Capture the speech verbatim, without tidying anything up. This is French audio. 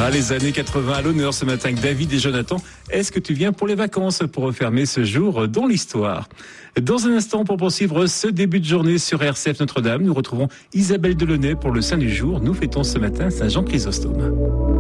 Ah, les années quatre-vingts à l'honneur ce matin avec David et Jonathan. Est-ce que tu viens pour les vacances pour refermer ce jour dans l'histoire? Dans un instant, pour poursuivre ce début de journée sur R C F Notre-Dame, nous retrouvons Isabelle Delaunay pour le Saint du jour. Nous fêtons ce matin Saint Jean Chrysostome.